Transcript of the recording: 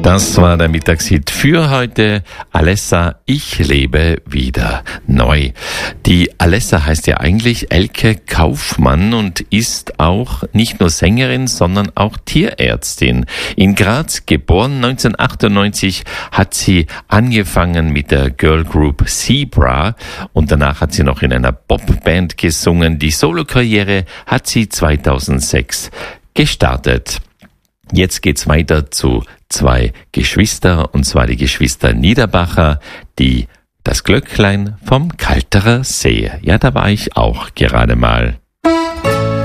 Das war der Mittagshit für heute. Alessa, ich lebe wieder neu. Die Alessa heißt ja eigentlich Elke Kaufmann und ist auch nicht nur Sängerin, sondern auch Tierärztin. In Graz geboren, 1998 hat sie angefangen mit der Girl Group Zebra und danach hat sie noch in einer Popband gesungen. Die Solokarriere hat sie 2006 gestartet. Jetzt geht's weiter zu zwei Geschwister, und zwar die Geschwister Niederbacher, die das Glöcklein vom Kalterer See. Ja, da war ich auch gerade mal.